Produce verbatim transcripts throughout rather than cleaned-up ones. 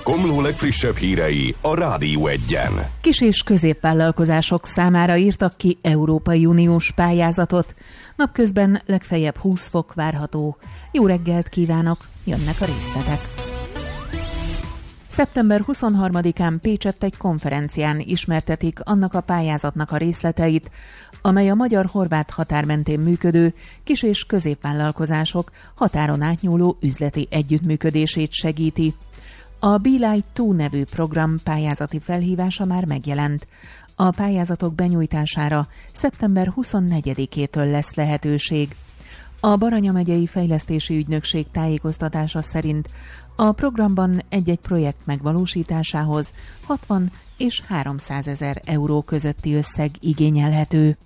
Komló legfrissebb hírei a Rádió Egyen. Kis- és középvállalkozások számára írtak ki Európai Uniós pályázatot. Napközben legfeljebb húsz fok várható. Jó reggelt kívánok, jönnek a részletek. szeptember huszonharmadikán Pécsett egy konferencián ismertetik annak a pályázatnak a részleteit, amely a magyar-horvát határ mentén működő kis- és középvállalkozások határon átnyúló üzleti együttműködését segíti. A Be Light kettő nevű program pályázati felhívása már megjelent. A pályázatok benyújtására szeptember huszonnegyedikétől lesz lehetőség. A Baranya megyei fejlesztési ügynökség tájékoztatása szerint a programban egy-egy projekt megvalósításához hatvan és háromszázezer euró közötti összeg igényelhető.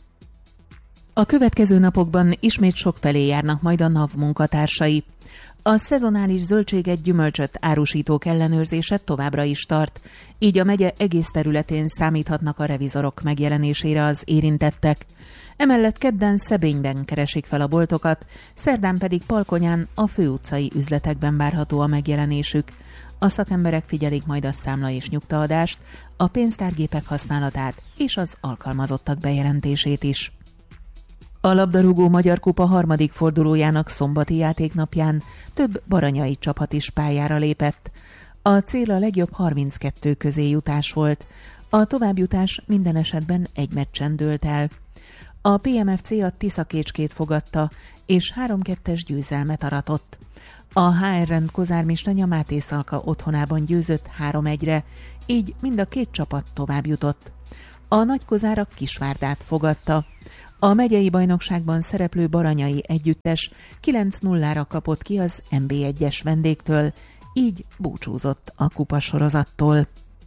A következő napokban ismét sokfelé járnak majd a NAV munkatársai. A szezonális zöldséget, gyümölcsöt árusítók ellenőrzése továbbra is tart, így a megye egész területén számíthatnak a revizorok megjelenésére az érintettek. Emellett kedden Szebényben keresik fel a boltokat, szerdán pedig Palkonyán a főutcai üzletekben várható a megjelenésük. A szakemberek figyelik majd a számla és nyugtaadást, a pénztárgépek használatát és az alkalmazottak bejelentését is. A labdarúgó Magyar Kupa harmadik fordulójának szombati játéknapján több baranyai csapat is pályára lépett. A cél a legjobb harminckettő közé jutás volt. A továbbjutás minden esetben egy meccsen dőlt el. A pé em ef cé a Tiszakécskét fogadta, és három-kettes győzelmet aratott. A há er Rend Kozármistanya Máté Szalka otthonában győzött három egyre, így mind a két csapat tovább jutott. A Nagykozárak Kisvárdát fogadta. A megyei bajnokságban szereplő baranyai együttes kilenc nullára kapott ki az em bé egyes vendégtől, így búcsúzott a kupasorozattól.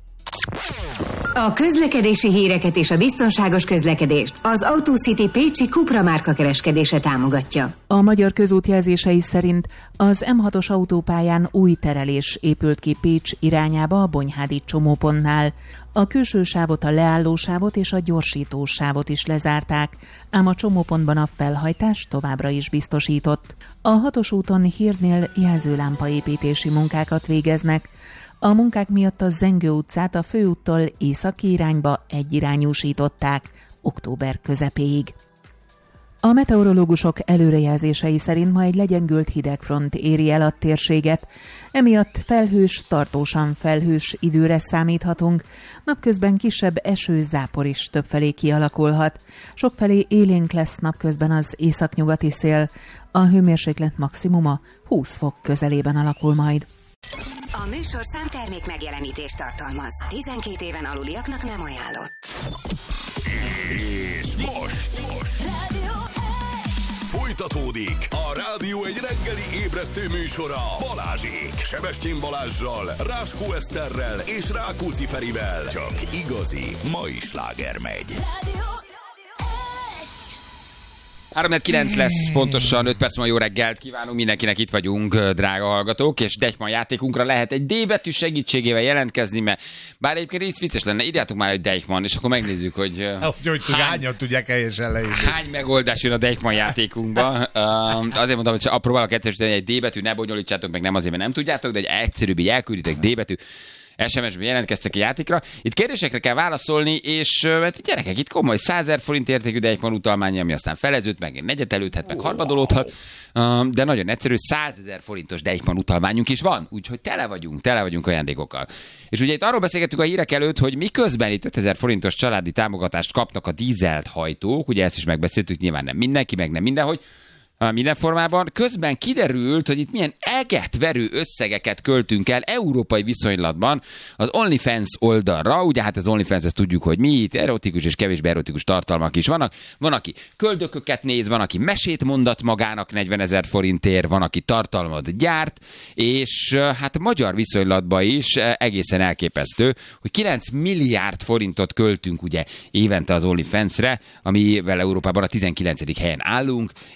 A közlekedési híreket és a biztonságos közlekedést az AutoCity Pécsi Cupra márka kereskedése támogatja. A Magyar Közút jelzései szerint az em hatos autópályán új terelés épült ki Pécs irányába a Bonyhádi csomópontnál. A külső sávot, a leállósávot és a gyorsítósávot is lezárták, ám a csomópontban a felhajtás továbbra is biztosított. A hatos úton Hírnél jelzőlámpaépítési munkákat végeznek. A munkák miatt a Zengő utcát a főúttól északi irányba egyirányúsították október közepéig. A meteorológusok előrejelzései szerint ma egy legyengült hidegfront éri el a térséget, emiatt felhős, tartósan felhős időre számíthatunk, napközben kisebb eső-zápor is többfelé kialakulhat. Sokfelé élénk lesz napközben az északnyugati szél, a hőmérséklet maximuma húsz fok közelében alakul majd. A műsor számtermék megjelenítést tartalmaz. tizenkét éven aluliaknak nem ajánlott. És most, most. Rádió Folytatódik a Rádió egy reggeli ébresztő műsora Balázsék. Sebestyén Balázssal, Ráskó Eszterrel és Rákóczi Ferivel. Csak igazi mai sláger megy. Rádió három kilenc lesz, pontosan öt perc, ma jó reggelt kívánunk, mindenkinek itt vagyunk, drága hallgatók, és Deichmann játékunkra lehet egy D betű segítségével jelentkezni, mert bár egyébként így vicces lenne, írjátok már egy Deichmann, és akkor megnézzük, hogy, hogy, hogy hány, hányan tudják helyesen leírni. Hány megoldás jön a Deichmann játékunkba. uh, azért mondom, hogy próbálok egyszerűsíteni egy D betű, ne bonyolítsátok meg, nem azért, mert nem tudjátok, de egy egyszerűbb, így elkülditek D betű. es em es-ben jelentkeztek a játékra. Itt kérdésekre kell válaszolni, és hát gyerekek, itt komoly százezer forint értékű Deichmann utalmány, ami aztán feleződ, meg negyedelődhet, meg harmadolódhat, de nagyon egyszerű, százezer forintos Deichmann utalmányunk is van, úgyhogy tele vagyunk, tele vagyunk ajándékokkal. És ugye itt arról beszélgettük a hírek előtt, hogy miközben itt ötezer forintos családi támogatást kapnak a dízelt hajtók, ugye ezt is megbeszéltük, nyilván nem mindenki, meg nem mindenhogy, minden formában. Közben kiderült, hogy itt milyen egetverő összegeket költünk el európai viszonylatban az OnlyFans oldalra. Ugye hát az OnlyFans, ezt tudjuk, hogy mi, itt erotikus és kevésbé erotikus tartalmak is vannak. Van, aki köldököket néz, van, aki mesét mondat magának negyvenezer forintért, van, aki tartalmat gyárt, és hát magyar viszonylatban is egészen elképesztő, hogy kilenc milliárd forintot költünk ugye évente az OnlyFansre, amivel Európában a tizenkilencedik helyen állunk, és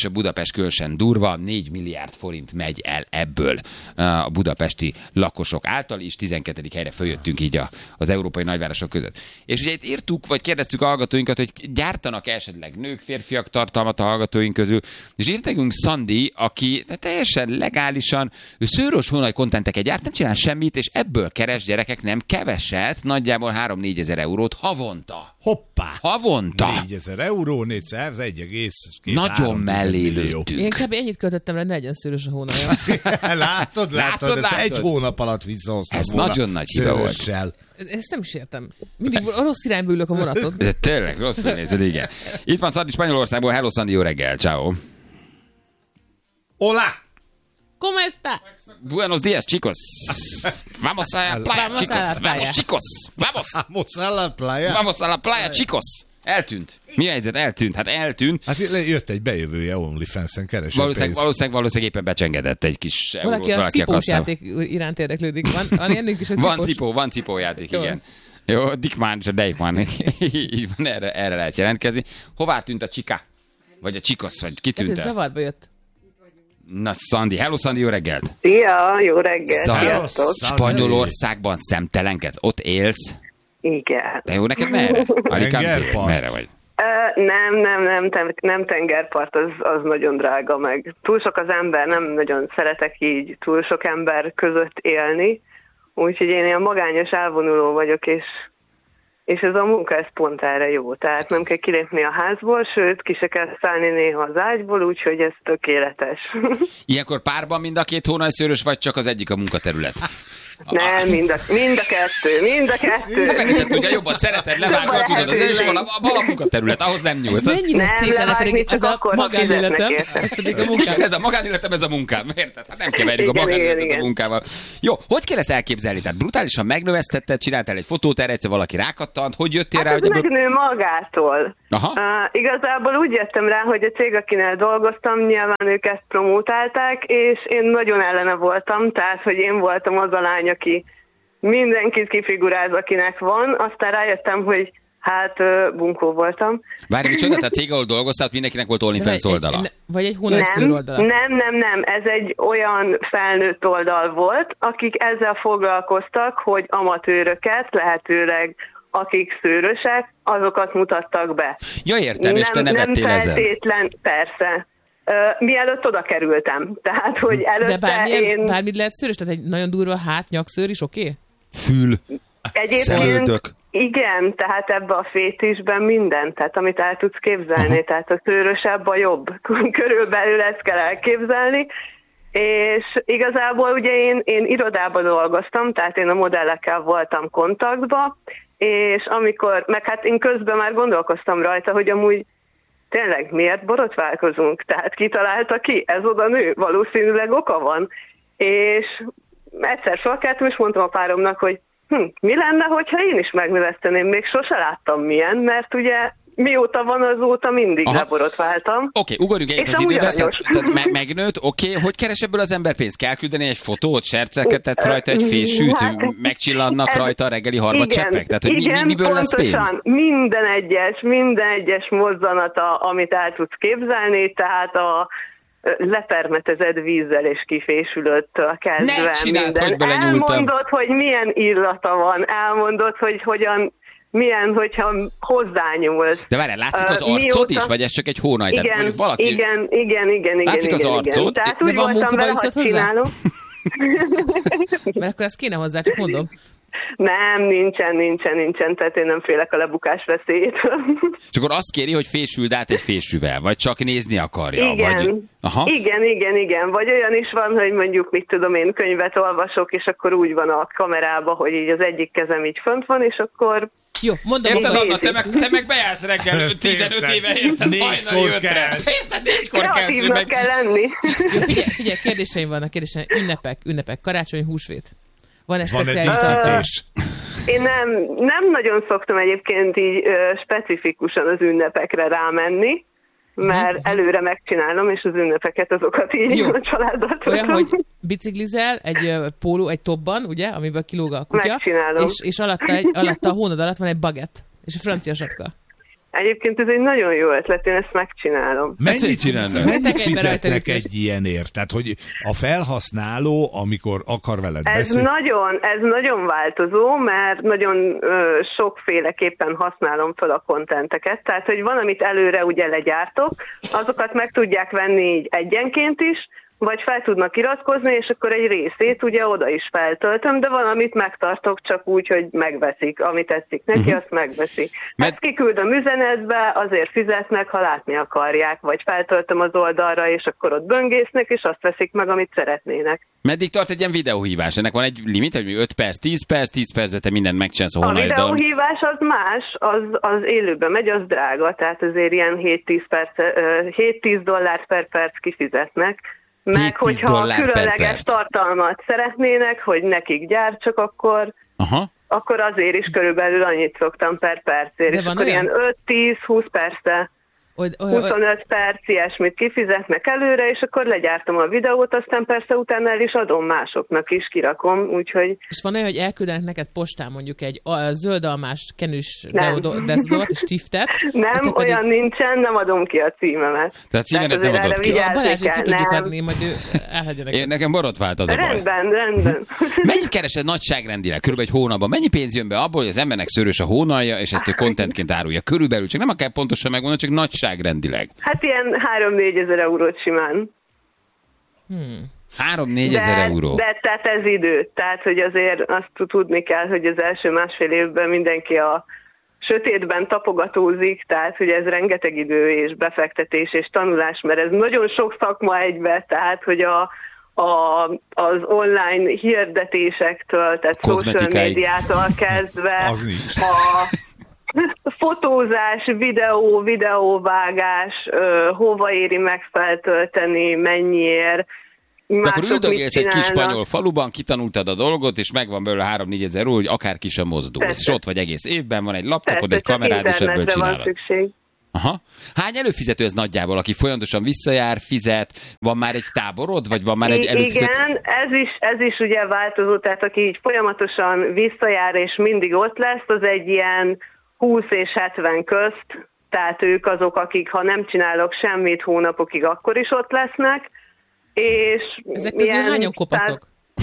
a Budapest különösen durva, négy milliárd forint megy el ebből a budapesti lakosok által, és tizenkettedik helyre följöttünk így a, az európai nagyvárosok között. És ugye itt írtuk, vagy kérdeztük a hallgatóinkat, hogy gyártanak esetleg nők, férfiak tartalmat a hallgatóink közül, és írt nekünk Szandi, aki teljesen legálisan, ő szőrös honlai kontenteket gyárt, nem csinál semmit, és ebből keres, gyerekek, nem keveset, nagyjából három-négy ezer eurót havonta. Hoppá! Havonta! négyezer euró, négyszáz, egy egész két Nagyon mellé lőttünk. Én kb. Ennyit költöttem le, ne legyen szőrös a hónalja. látod, látod, Látod, ez látod? egy hónap alatt visszahoztam Ez volna nagyon nagy hiba volt. szőrössel. Ezt nem is értem. Mindig a rossz irányba ülök a vonatot. De tényleg, rosszul nézed, igen. Itt van Szandi Spanyolországból, hello Szandi, jó reggel, ciao. Hola! ¿Cómo está? Buenos días, chicos. Vamos a la playa, Vamos a chicos. la playa. Vamos, chicos. Vamos. Vamos a la playa. Vamos a la playa, chicos. Eltűnt. Mi a helyzet? Eltűnt. Hát eltűnt. Hát jött egy bejövője OnlyFans-en, keresett Valószínűleg, pénzt. valószínűleg, valószínűleg éppen becsengedett egy kis eurót Valaki a valaki a cipós kasszában. játék iránt érdeklődik. Van, van ennél is a Van cipós. cipó, van cipójáték, Jó. igen. Jó, Dickman és a Deichmann. Így van, erre, erre lehet jelentkezni. Hová tűnt a csika? Vagy a csikosz, vagy ki Hát tűnt ez el? zavarba jött. Na, Szandi. Hello, Szandi, jó reggelt. Szia, jó reggel, Szia. sziasztok. Spanyolországban szemtelenkedsz? Ott élsz? Igen. De jó, neked merre? Alicante? Tengerpart. Merre vagy? Uh, nem, nem, nem, nem, nem tengerpart, az, az nagyon drága meg. Túl sok az ember, nem nagyon szeretek így túl sok ember között élni, úgyhogy én ilyen magányos elvonuló vagyok, és, és ez a munka, ez pont erre jó. Tehát nem kell kilépni a házból, sőt, ki se kell szállni néha az ágyból, úgyhogy ez tökéletes. Ilyenkor párban mind a két hónajszőrös, vagy csak az egyik a munkaterület? Nem, mind a, mind a kettő, mind a kettő. Hát meg is tudja, jobban szereted, levágod, tudod, az és vala, vala munkaterület, ahhoz nem Ez nyúlsz. Az- mennyire Nem, szép lenne, levágni pedig csak ez a akkor, ha magánéletem, fizetnek érte. ez pedig a munkám. Ez a magánéletem, ez a munkám, érted? Hát nem keverjük a Igen, magánéletet igen, a igen. munkával. Jó, hogy kell ezt elképzelni? Tehát brutálisan megnövesztetted, csináltál egy fotót, erre egyszer valaki rákattant, hogy jöttél rá, Hát hogy ez ebből... megnő magától. Aha. Uh, igazából úgy jöttem rá, hogy a cég, akinél dolgoztam, nyilván ők ezt promótálták, és én nagyon ellene voltam, tehát, hogy én voltam az a lány, aki mindenkit kifiguráz, akinek van, aztán rájöttem, hogy hát uh, bunkó voltam. Várj, micsoda, tehát cég, ahol dolgoztál, ott mindenkinek volt OnlyFans oldala. Vagy egy hónajszőr Nem, oldala. nem, nem, nem, ez egy olyan felnőtt oldal volt, akik ezzel foglalkoztak, hogy amatőröket, lehetőleg akik szőrösek, azokat mutattak be. Ja, értem, és te nem, nem nevettél ezen. feltétlen, persze. Uh, mielőtt oda kerültem. Tehát, hogy előtte De bármilyen, én bármit lehet szőrös? Tehát egy nagyon durva hát, nyakszőr is oké? Okay? Fül. egyébként szemöldök. igen, tehát ebbe a fétisben minden, tehát amit el tudsz képzelni, Aha. tehát a szőrösebb a jobb. Körülbelül ezt kell elképzelni. És igazából ugye én, én irodában dolgoztam, tehát én a modellekkel voltam kontaktban, és amikor, meg hát én közben már gondolkoztam rajta, hogy amúgy tényleg miért borotválkozunk? Tehát ki találta ki? Ez oda nő? Valószínűleg oka van. És egyszer felkeltem, és mondtam a páromnak, hogy hm, mi lenne, hogyha én is megnöveszteném? Még sose láttam milyen, mert ugye mióta van, azóta mindig Aha. leborotváltam. Oké, okay, ugorjunk egyet És az amúgy időbe, tehát, aranyos. tehát me- megnőtt, oké, okay. Hogy keres ebből az ember pénzt? Kell küldeni egy fotót, serceket tetsz rajta, egy fésűt, Hát, megcsillannak ez- rajta a reggeli harmadcseppek? Tehát, hogy mi, igen, mi, miből lesz pénz? pontosan. Minden egyes, minden egyes mozzanata, amit el tudsz képzelni, tehát a lepermetezett vízzel és kifésülöttől kezdve Ne csináld, minden. hogy belenyúltam. Elmondod, hogy milyen illata van, elmondod, hogy hogyan, milyen, hogyha hozzányúlsz. De várjál, látszik az Ö, arcod mióta- is, vagy ez csak egy hónaj? Tehát Igen, mondjuk valaki... igen, igen, igen, igen, Látszik az igen, arcod. igen. Tehát De úgy van voltam vele, munkabajuszod hogy hozzá? csinálom. Mert akkor ezt kéne hozzá, csak mondom. Nem, nincsen, nincsen, nincsen, tehát én nem félek a lebukás veszélyétől. És akkor azt kéri, hogy fésüld át egy fésűvel, vagy csak nézni akarja. Igen. Vagy... Aha. igen, igen, igen. Vagy olyan is van, hogy mondjuk, mit tudom én, könyvet olvasok, és akkor úgy van a kamerában, hogy így az egyik kezem így fönt van, és akkor Jó, mondom, Érted, mondom. Anna, te meg, te meg bejársz reggel tizenöt éve, érted? Négykor Hajnali ötre. kelsz. Érted, négykor kelsz, hogy kreatívnak meg... kell lenni. Jó, figyelj, figyelj, kérdéseim vannak, kérdéseim. Ünnepek, ünnepek, karácsony, húsvét. Van-e Van egy speciális díszítés. Én nem, nem nagyon szoktam egyébként így ö, specifikusan az ünnepekre rámenni, mert előre megcsinálom, és az ünnepeket azokat így Jó. a családdal Olyan, töltöm. hogy biciklizel egy ö, póló, egy topban, ugye, amiből kilóg a kutya, Megcsinálom. és, és alatta, egy, alatta a hónod alatt van egy bagett, és a francia sapka. Egyébként ez egy nagyon jó ötlet, én ezt megcsinálom. Mennyit, csinálnak? mennyit Egybe rajta fizetnek vicces. egy ilyenért? Tehát, hogy a felhasználó, amikor akar veled Ez beszélni... nagyon, ez nagyon változó, mert nagyon ö, sokféleképpen használom fel a kontenteket. Tehát, hogy van, amit előre ugye legyártok, azokat meg tudják venni így egyenként is, vagy fel tudnak iratkozni, és akkor egy részét ugye oda is feltöltöm, de valamit megtartok csak úgy, hogy megveszik. Amit tetszik neki, uh-huh. azt megveszi. Mert... Ezt kiküldöm üzenetbe, azért fizetnek, ha látni akarják, vagy feltöltöm az oldalra, és akkor ott böngésznek, és azt veszik meg, amit szeretnének. Meddig tart egy ilyen videóhívás? Ennek van egy limit, hogy öt perc, tíz perc, tíz percben te mindent megcsinálsz a A honlapdal. videóhívás az más, az, az élőben megy, az drága, tehát azért ilyen hét-tíz dollárt per perc kifizetnek. Meg hogyha különleges tartalmat szeretnének, hogy nekik gyártsak, akkor, akkor azért is körülbelül annyit szoktam per percért. És akkor olyan? Ilyen öt-tíz-húsz percre, oly, oly, huszonöt perc ilyesmit kifizetnek előre, és akkor legyártom a videót, aztán persze utána el is adom másoknak is, kirakom, úgyhogy... És van olyan, hogy elküldenek neked postán mondjuk egy a, zöldalmás kenűs deodort, stiftet? Nem, olyan pedig... nincsen, nem adom ki a címemet. Tehát címemet nem adod ki? A Balázsit ki tudjuk adni, majd ő elhagyja neked. Én nekem borotvált az a baj. Rendben, rendben. Mennyit keresed nagyságrendileg? Körülbelül egy hónapban. Mennyi pénz jön be abból, hogy az embernek szőrös a hónalja, és ezt ő contentként árulja? Körülbelül, csak nem akár pontosan megmondani, csak nagyságrendileg. Hát ilyen három-négyezer eurót simán. Hmm. három-négyezer euró. De tehát ez idő. Tehát, hogy azért azt tudni kell, hogy az első másfél évben mindenki a sötétben tapogatózik, tehát, hogy ez rengeteg idő és befektetés és tanulás, mert ez nagyon sok szakma egybe, tehát, hogy a, a, az online hirdetésektől, tehát social médiától kezdve a fotózás, videó, videóvágás, uh, hova éri megfeltölteni, mennyiért. De akkor üldögélsz egy kis spanyol faluban, kitanultad a dolgot, és megvan belőle három-négyezer euró, hogy akár ki sem mozdulsz. Persze. És ott vagy egész évben, van egy laptopod, egy kamerád, és ebből csinálod. Aha. Hány előfizető ez nagyjából, aki folyamatosan visszajár, fizet? Van már egy táborod, vagy van már egy előfizető? Igen, ez is, ez is ugye változó, tehát aki így folyamatosan visszajár, és mindig ott lesz, az egy ilyen húsz és hetven közt, tehát ők azok, akik ha nem csinálok semmit hónapokig, akkor is ott lesznek. És ezek közül ilyen, hányan kopaszok?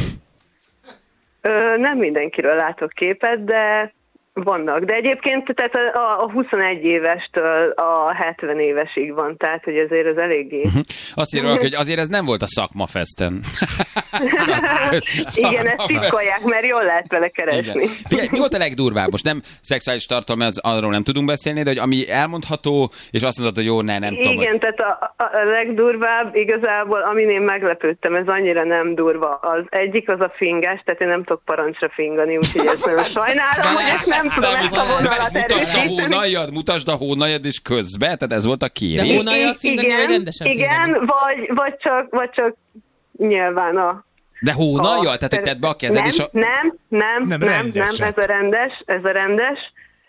Tehát, ö, nem mindenkiről látok képet, de vannak. De egyébként tehát a, a huszonegy évestől a hetven évesig van, tehát hogy azért ez eléggé... Uh-huh. Azt írják, hogy azért ez nem volt a szakmafesten. Igen, ezt titkolják, mert jól lehet vele keresni. Figyelj, mi volt a legdurvább? Most nem szexuális tartalma, arról nem tudunk beszélni, de hogy ami elmondható, és azt mondod, hogy jó, ne, nem tudom. Igen, hogy... tehát a, a legdurvább igazából, amin én meglepődtem, ez annyira nem durva. Az egyik az a fingás, tehát én nem tudok parancsra fingani, úgyhogy ezt nagyon sajnálom, hogy ezt nem tudom ezt a vonalat erősíteni. Mutasd a hónaljad, mutasd a hónaljad, és közbe, tehát ez volt a kérés. De hónaljal fingani, vagy rendesen igen, fingani? vagy, vagy, csak, vagy csak nyilván a... De hónaljal? Tehát, hogy tedd be a kezed nem, és a... Nem, nem, nem, nem, nem, ez a rendes, ez a rendes,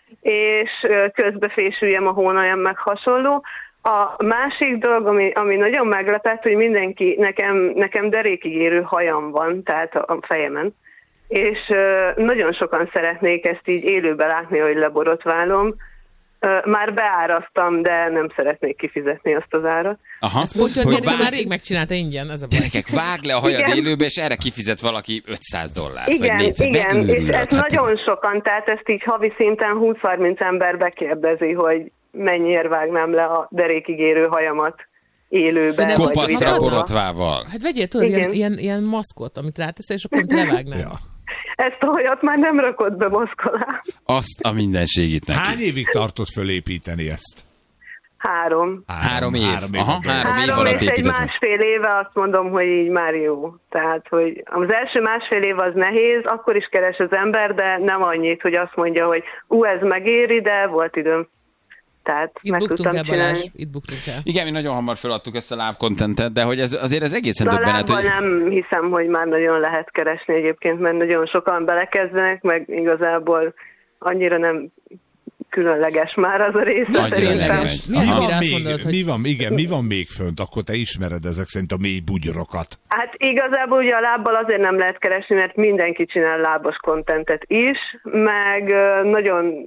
és közbe fésüljem a hónaljam, meg hasonló. A másik dolog, ami, ami nagyon meglepett, hogy mindenki, nekem, nekem derékig érő hajam van, tehát a, a fejemen, és uh, nagyon sokan szeretnék ezt így élőben látni, hogy leborotválom. Uh, már beáraztam, de nem szeretnék kifizetni azt az árat. Aha. Ezt hogy vág... már rég megcsinálta ingyen, ez a baj. Gyerekek, vág le a hajad igen. élőbe, és erre kifizet valaki ötszáz dollárt, igen, vagy négyszáz. Igen, és ez hát nagyon sokan, tehát ezt így havi szinten húsz-harminc ember bekérdezi, hogy mennyiért vágnám le a derékig érő hajamat élőben. Kopaszra borotvával. Hát vegyél tudod, ilyen, ilyen, ilyen maszkot, amit ráteszel, és akkor levágnál. Ja. Ezt a hajat már nem rakott be maszk. Azt a mindenségit neki. Hány évig tartott fölépíteni ezt? Három. Három, három év. Három év, Aha, három év három és egy másfél éve azt mondom, hogy így már jó. Tehát, hogy az első másfél év az nehéz, akkor is keres az ember, de nem annyit, hogy azt mondja, hogy ú, ez megéri, de volt időm. Tehát itt meg buktunk tudtam el, csinálni. Balázs, itt buktunk el. Igen, mi nagyon hamar feladtuk ezt a live contentet, de hogy ez, azért ez egészen de döbbenet. Hogy... nem hiszem, hogy már nagyon lehet keresni egyébként, mert nagyon sokan belekezdenek, meg igazából annyira nem különleges már az a rész. Szerintem. Mi, mi, van még, mondod, hogy... mi van, igen, mi van még fönt? Akkor te ismered ezek szerint a mély bugyrokat. Hát igazából ugye a lábbal azért nem lehet keresni, mert mindenki csinál lábas kontentet is, meg nagyon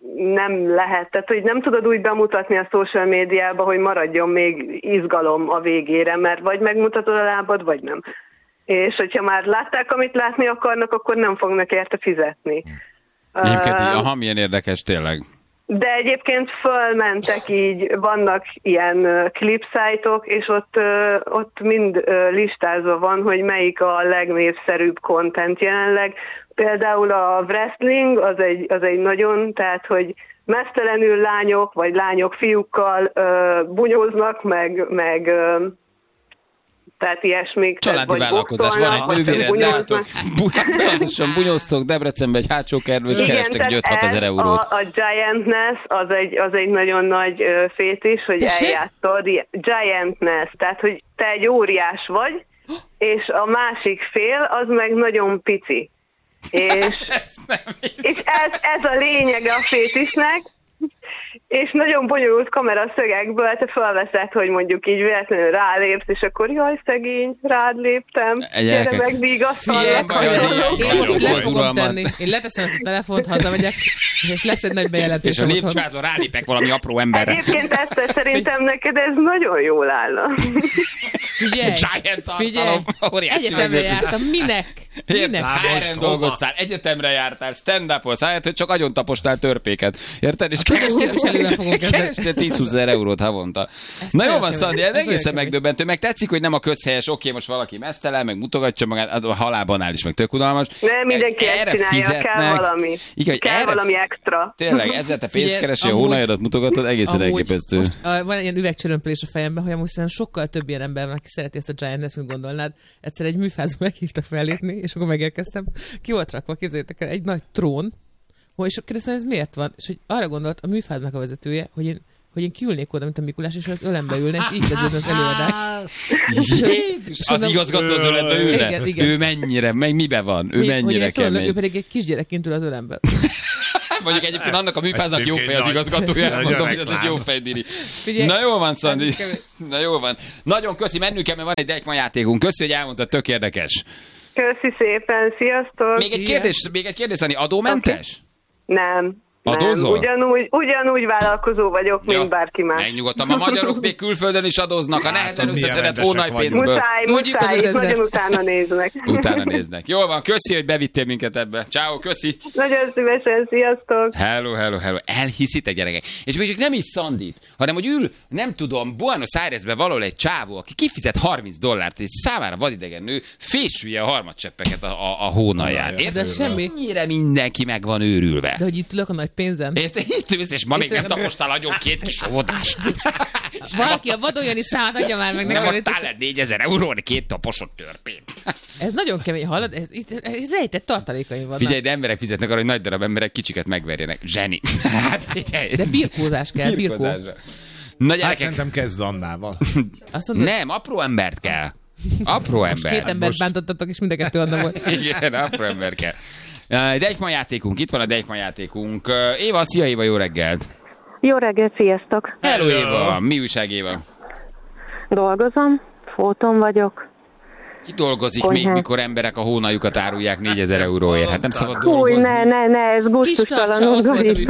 nem lehet, tehát hogy nem tudod úgy bemutatni a social médiába, hogy maradjon még izgalom a végére, mert vagy megmutatod a lábad, vagy nem. És hogyha már látták, amit látni akarnak, akkor nem fognak érte fizetni. Egyébként, uh, aha, milyen érdekes tényleg. De egyébként fölmentek így, vannak ilyen klipszájtok, és ott, ott mind listázva van, hogy melyik a legnépszerűbb content jelenleg. Például a wrestling, az egy, az egy nagyon, tehát hogy meztelenül lányok, vagy lányok fiúkkal bunyóznak, meg, meg tehát ilyesmik. Családi vállalkozás, van egy nővéred, látok. Folyamatosan bunyóztok Debrecenben egy hátsó kertbe, és kerestek öt-hatezer eurót. A, a Giantness az egy, az egy nagyon nagy fétis, hogy Tessék? eljátszod. Giantness, tehát hogy te egy óriás vagy, és a másik fél az meg nagyon pici. És, és ez, ez a lényege a fétisnek, és nagyon bonyolult kameraszögekből te felveszed, hogy mondjuk így véletlenül rálépsz, és akkor jaj, szegény, rád léptem, gyere meg, vigasztalak. Én most le fogom tenni. Én leteszem ezt a telefont, hazamegyek, és lesz egy nagy bejelentés. És a lépcsőházon rálépek valami apró emberre. Egyébként ezt szerintem neked ez nagyon jól állna. Figyelj, figyelj, egyetemre jártam, minek? Minek? Háren dolgoztál, egyetemre jártál, stand-upolsz, hát, hogy csak agyon taposnál törpéket. Érted? És képviselővel fogunk keresni tíz-húszezer eurót havonta. Ezt Na jó van, Szandi, ez egészen megdöbbentő. Meg tetszik, hogy nem a közhelyes, oké, most valaki mesztelen, meg mutogatja magát, az a halálbanál is, meg tök unalmas. Nem, mindenki ezt csinálja, fizetnek. kell valami. Igen, kell erre... valami extra. Tényleg, ezzel te pénzt keresel, a hónajadat mutogatod, egészen elképesztő. Most uh, van ilyen üvegcsörömpölés a fejemben, hogy amúgy szerintem sokkal több ilyen ember van, aki szereti ezt a Giant-ness, mint gondolnád. Egyszer egy műfázba meghívtak fellépni, és akkor megérkeztem. Ki volt rakva, képzeljétek el, egy nagy trón, és kérdeztem, ez miért van? És hogy arra gondolt a műfáznak a vezetője, hogy én, hogy én kiülnék oda, mint a Mikulás, és az ölembe ülne, és így kezdődne az előadás. Jézus, az mondom, igazgató az ölembe ülne? Igen, igen. Ő mennyire, meg mibe van? Ő Mi, mennyire kemény? Ő pedig egy kisgyerekként ül az ölembe. Mondjuk egyébként annak a műfáznak jó fej az igazgatója, mondom, hogy ez egy jó fej, Diri. Na jó van, Szandi. Na jó van. Nagyon köszi, mennünk kell, mert van egy Deichmann játékunk. Köszi, hogy elmondtad, tök érdekes. Köszi szépen, sziasztok! Még egy kérdés, még egy kérdés, Szandi, adómentes? Okay. Nem. Adózol? Nem. Ugyanúgy, ugyanúgy vállalkozó vagyok, mint ja, bárki más. Megnyugodtam, a magyarok még külföldön is adóznak, a nehezen összeszedett hónajpénzből. Muszáj, muszáj, itt nagyon utána néznek. Utána néznek. Jól van, köszi, hogy bevittél minket ebbe. Ciao, köszi. Nagyon szívesen, sziasztok. Hello, hello, hello. Elhiszitek, gyerekek. És még nem is Szandit, hanem hogy ül, nem tudom, Buenos Airesbe valahol egy csávó, aki kifizet harminc dollárt, és számára vadidegen nő, fésülje a harmadcseppeket a, a, a hónalján. Érted? Semmi. Mennyire mindenki meg van őrülve. De hogy itt ülök a nagy pénzen. Érted? Itt ülsz, és ma még nem tapostál agyon két kis óvodást. Valaki a vadoljani számát adja már meg. Nem adtál le négyezer euróra két taposott törpét. Ez nagyon kemény, hallod? Ez, itt, itt rejtett tartalékaim vannak. Figyelj, de emberek fizetnek arra, hogy nagy darab emberek kicsiket megverjenek. Zseni. Hát, figyelj. De birkózás kell, birkó. Na, hát szerintem kezd Annával. Mondod, nem, apró embert kell. Apró ember. Most két embert most... bántottatok, és mind a kettő Anna volt. Igen, apró ember kell. Deichmann játékunk, itt van a Deichmann játékunk. Éva, szia Éva, jó reggelt! Jó reggelt, sziasztok! Hello Éva, mi újság Éva? Dolgozom, fóton vagyok. Ki dolgozik Konyhát. Még, mikor emberek a hónaljukat árulják négyezer euróért? Hát nem szabad dolgozni. Új, ne, ne, ne, ez gusztustalanul borító.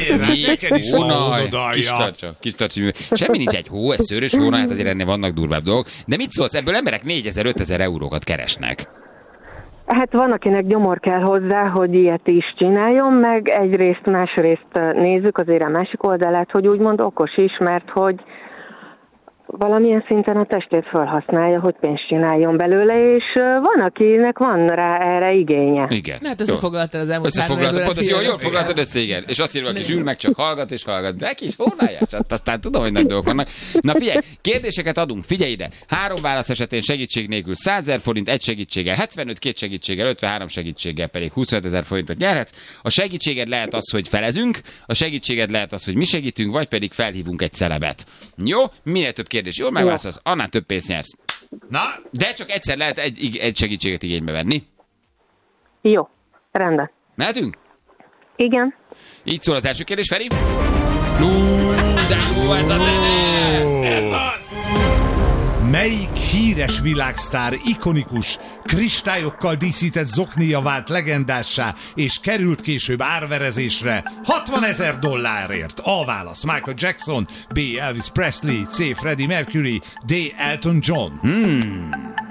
Hónaj, kis tartsa, kis tartsa. Semmi nincs egy hó, ez szőrös hónaj, hát azért ennél vannak durvább dolgok. De mit szólsz, ebből emberek négyezer-ötezer eurókat keresnek? Hát van, akinek gyomor kell hozzá, hogy ilyet is csináljon, meg egyrészt, másrészt nézzük azért a másik oldalát, hogy úgymond okos is, mert hogy valamilyen szinten a testét felhasználja, hogy pénzt csináljon belőle, és van, akinek van rá erre igénye. Igen. Hát összefoglaltad az elmúlt három órát. Jól, jól foglaltad össze, igen. És azt írva, aki zsűr meg csak hallgat és hallgat. De kis hónaljás, aztán tudom, hogy nagy dolgok vannak. Na figyelj, kérdéseket adunk, figyelj ide. Három válasz esetén segítség nélkül százezer forint, egy segítséggel hetvenöt, két segítséggel ötvenhárom segítséggel pedig huszonötezer forintot nyerhetsz. A segítséged lehet az, hogy felezünk, a segítséged lehet az, hogy mi segítünk, vagy pedig felhívunk egy celebet. Jó? Minél több kérdés jól megválaszolsz, annál több pénzt nyersz. Na? De csak egyszer lehet egy, egy segítséget igénybe venni. Jó, rendben. Mehetünk? Igen. Így szól az első kérdés, Feri. Lú, de jó ez a zene! Ez az! Melyik híres világsztár ikonikus, kristályokkal díszített zoknia vált legendássá, és került később árverezésre hatvanezer dollárért? A válasz: Michael Jackson, B. Elvis Presley, C. Freddie Mercury, D. Elton John. Hmm.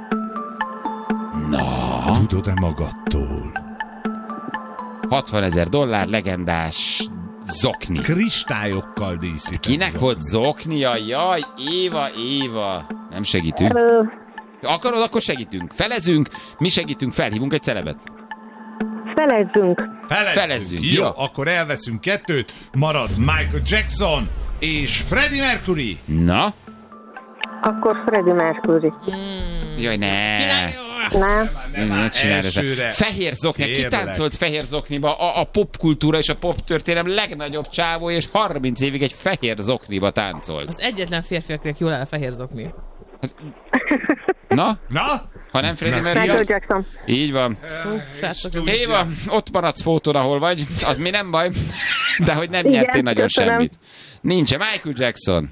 Na. Tudod-e magadtól? hatvanezer dollár legendás zokni. Kristályokkal díszített. Kinek zokni. volt zoknia? Jaj, Éva, Éva. Nem segítünk? Akarod, akkor segítünk. Felezünk, mi segítünk, felhívunk egy celebet. Felezzünk. Felezzünk. Felezzünk. Jó, Jó. akkor elveszünk kettőt, marad Michael Jackson és Freddie Mercury. Na? Akkor Freddie Mercury. Jaj, ne. Nem. Ne csinálj elsőre. ezzel. Fehér zokni. Ki Kérlek. táncolt fehér zokniba? A, a popkultúra és a poptörténelem legnagyobb csávó, és harminc évig egy fehér zokniba táncolt. Az egyetlen férfi, akinek jól áll a fehér zokni. Na? Na? Ha nem Freddie Michael Mercury? Jackson. Így van. Srácok, ez- Éva, ott maradsz fótón, ahol vagy. Az mi nem baj. De hogy nem Igen, nyertél nagyon köszönöm. semmit. Nincs. Michael Jackson.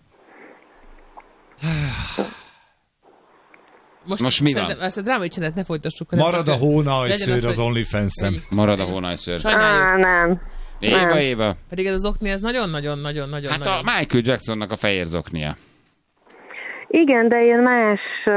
Most, Most mi van? szerintem ezt a drámai csinálat ne folytassuk. hanem Marad a csak- hónajszőr legyen az hogy- OnlyFans-en. Marad a hónajszőr. Sajnáljuk. Á, nem. Éva, nem. Éva. Pedig ez az okni, ez nagyon-nagyon-nagyon-nagyon. Hát a Michael Jacksonnak a fehér zoknia. Igen, de én más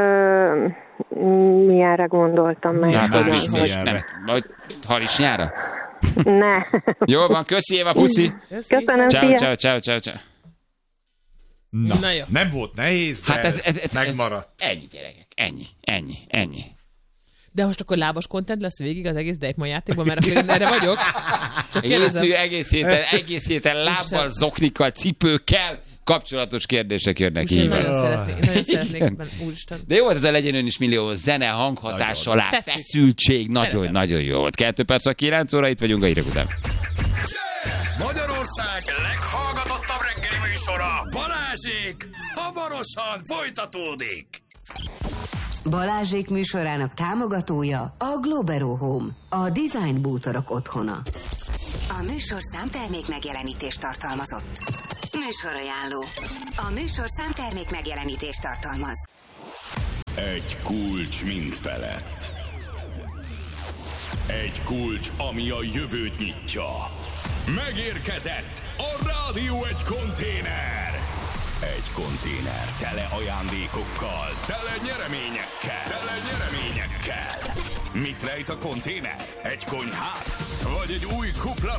uh, miára gondoltam meg. Ja, hát az Hogyan, biztos. hogy- Milyenre? Nem. Vagy harisnyára? Ne. Jó van, köszi Éva, puszi. Köszönöm, Ciao, szia. ciao, ciao, ciao, ciao. Na, Na jó. nem volt nehéz, de Hát ez, ez, ez, megmaradt. Ez, ennyi, gyerekek. Ennyi, ennyi, ennyi. De most akkor lábas content lesz végig az egész Dejtma játékban, mert akkor én erre vagyok. Csak kérdezem. Egész, egész héten, egész héten lábbal, zoknikkal, cipőkkel kapcsolatos kérdések jönnek És én így. nagyon szeretnék, nagyon szeretnék Igen. ebben, úristen. De jó volt ez a Legyen Ön is millió zene, hanghatás alá, Tetszik. feszültség, nagyon, Szeretem. nagyon jó volt. Kettő perc a kilenc óra, itt vagyunk a hírek után. Magyarország leghallgatottabb reggeli műsora, Balázsék, hamarosan folytatódik. Balázsék műsorának támogatója a Globero Home, a design bútorok otthona. A műsor számtermék megjelenítést tartalmazott. Műsorajánló. A műsor számtermék megjelenítést tartalmaz. Egy kulcs mind felett. Egy kulcs, ami a jövőt nyitja. Megérkezett a Rádió egy konténer. Egy konténer tele ajándékokkal, tele nyereményekkel, tele nyereményekkel. Mit rejt a konténer? Egy konyhát? Vagy egy új kupla